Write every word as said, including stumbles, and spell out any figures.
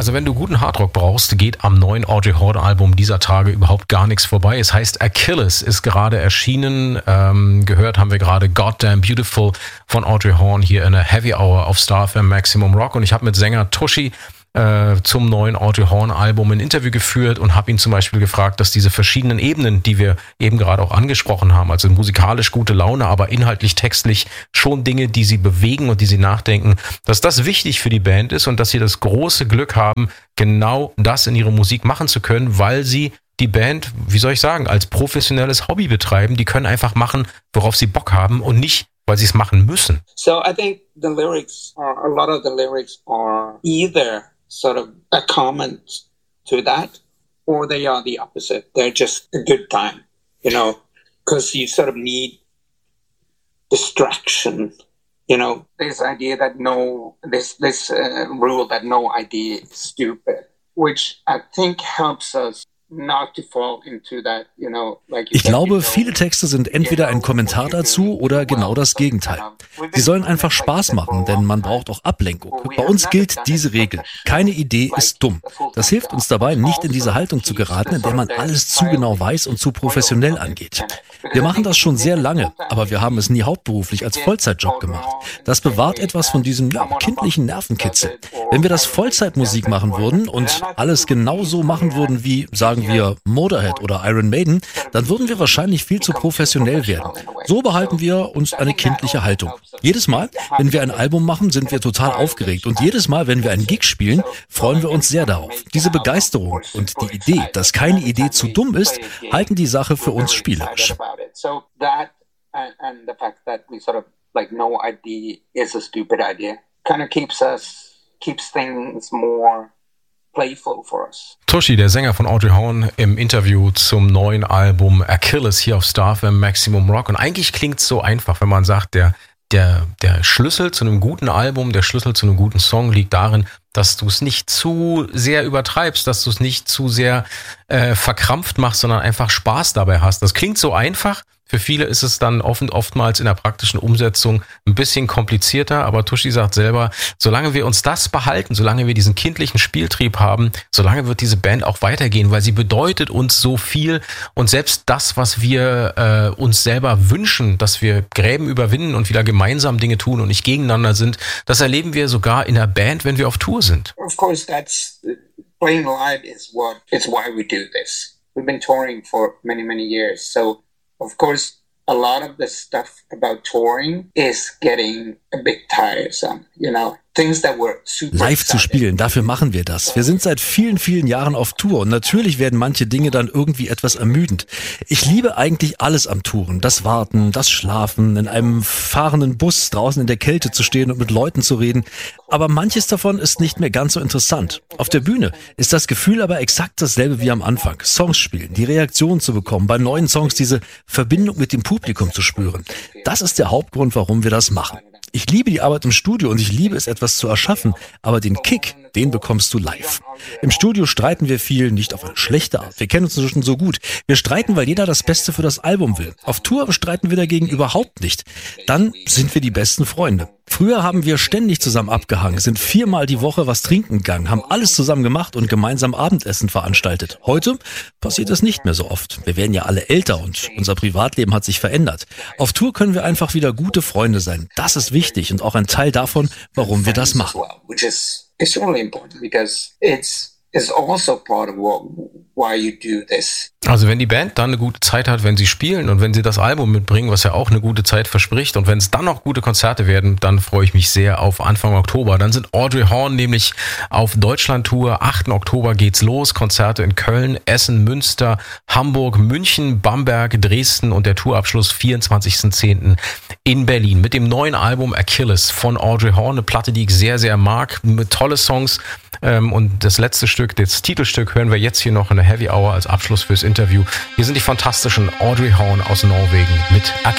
Also wenn du guten Hardrock brauchst, geht am neuen Audrey Horne Album dieser Tage überhaupt gar nichts vorbei. Es heißt Achilles, ist gerade erschienen. Ähm, gehört haben wir gerade Goddamn Beautiful von Audrey Horne hier in der Heavy Hour auf Star F M Maximum Rock. Und ich habe mit Sänger Toshi äh, zum neuen Audrey Horne Album ein Interview geführt und habe ihn zum Beispiel gefragt, dass diese verschiedenen Ebenen, die wir eben gerade auch angesprochen haben, also musikalisch gute Laune, aber inhaltlich, textlich schon Dinge, die sie bewegen und die sie nachdenken, dass das wichtig für die Band ist und dass sie das große Glück haben, genau das in ihrer Musik machen zu können, weil sie die Band, wie soll ich sagen, als professionelles Hobby betreiben. Die können einfach machen, worauf sie Bock haben und nicht, weil sie es machen müssen. So I think the lyrics, are, a lot of the lyrics are either sort of a comment to that, or they are the opposite. They're just a good time, you know, because you sort of need distraction, you know. This idea that no, this this uh, rule that no idea is stupid, which I think helps us not to fall into that, you know, like ich glaube, viele Texte sind entweder ein Kommentar dazu oder genau das Gegenteil. Sie sollen einfach Spaß machen, denn man braucht auch Ablenkung. Bei uns gilt diese Regel. Keine Idee ist dumm. Das hilft uns dabei, nicht in diese Haltung zu geraten, in der man alles zu genau weiß und zu professionell angeht. Wir machen das schon sehr lange, aber wir haben es nie hauptberuflich als Vollzeitjob gemacht. Das bewahrt etwas von diesem ja, kindlichen Nervenkitzel. Wenn wir das Vollzeitmusik machen würden und alles genauso machen würden wie, sagen wir, Motorhead oder Iron Maiden, dann würden wir wahrscheinlich viel zu professionell werden. So behalten wir uns eine kindliche Haltung. Jedes Mal, wenn wir ein Album machen, sind wir total aufgeregt und jedes Mal, wenn wir einen Gig spielen, freuen wir uns sehr darauf. Diese Begeisterung und die Idee, dass keine Idee zu dumm ist, halten die Sache für uns spielerisch. So that and, and the fact that we sort of like no idea is a stupid idea kind of keeps us keeps things more playful for us. Toshi, der Sänger von Audrey Horne, im Interview zum neuen Album Achilles hier auf Star F M Maximum Rock. Und eigentlich klingt es so einfach, wenn man sagt, der der der Schlüssel zu einem guten Album, der Schlüssel zu einem guten Song liegt darin, dass du es nicht zu sehr übertreibst, dass du es nicht zu sehr äh, verkrampft machst, sondern einfach Spaß dabei hast. Das klingt so einfach. Für viele ist es dann oft, oftmals in der praktischen Umsetzung ein bisschen komplizierter, aber Toshi sagt selber, solange wir uns das behalten, solange wir diesen kindlichen Spieltrieb haben, solange wird diese Band auch weitergehen, weil sie bedeutet uns so viel und selbst das, was wir äh, uns selber wünschen, dass wir Gräben überwinden und wieder gemeinsam Dinge tun und nicht gegeneinander sind, das erleben wir sogar in der Band, wenn wir auf Tour sind. Of course, that's playing live is what it's why we do this. We've been touring for many, many years, so of course, a lot of the stuff about touring is getting a bit tiresome, you know. Things that were super live zu spielen, dafür machen wir das. Wir sind seit vielen, vielen Jahren auf Tour und natürlich werden manche Dinge dann irgendwie etwas ermüdend. Ich liebe eigentlich alles am Touren. Das Warten, das Schlafen, in einem fahrenden Bus draußen in der Kälte zu stehen und mit Leuten zu reden. Aber manches davon ist nicht mehr ganz so interessant. Auf der Bühne ist das Gefühl aber exakt dasselbe wie am Anfang. Songs spielen, die Reaktion zu bekommen, bei neuen Songs diese Verbindung mit dem Publikum zu spüren. Das ist der Hauptgrund, warum wir das machen. Ich liebe die Arbeit im Studio und ich liebe es, etwas zu erschaffen, aber den Kick, den bekommst du live. Im Studio streiten wir viel, nicht auf eine schlechte Art. Wir kennen uns inzwischen so gut. Wir streiten, weil jeder das Beste für das Album will. Auf Tour streiten wir dagegen überhaupt nicht. Dann sind wir die besten Freunde. Früher haben wir ständig zusammen abgehangen, sind viermal die Woche was trinken gegangen, haben alles zusammen gemacht und gemeinsam Abendessen veranstaltet. Heute passiert es nicht mehr so oft. Wir werden ja alle älter und unser Privatleben hat sich verändert. Auf Tour können wir einfach wieder gute Freunde sein. Das ist wichtig und auch ein Teil davon, warum wir das machen. It's really important because it's is also part of what, why you do this. Also wenn die Band dann eine gute Zeit hat, wenn sie spielen und wenn sie das Album mitbringen, was ja auch eine gute Zeit verspricht und wenn es dann noch gute Konzerte werden, dann freue ich mich sehr auf Anfang Oktober. Dann sind Audrey Horne nämlich auf Deutschlandtour. achten Oktober geht's los. Konzerte in Köln, Essen, Münster, Hamburg, München, Bamberg, Dresden und der Tourabschluss vierundzwanzigsten zehnten in Berlin mit dem neuen Album Achilles von Audrey Horne. Eine Platte, die ich sehr, sehr mag, mit tolle Songs. Und das letzte Stück, das Titelstück, hören wir jetzt hier noch in der Heavy Hour als Abschluss fürs Interview. Hier sind die fantastischen Audrey Horne aus Norwegen mit Achilles.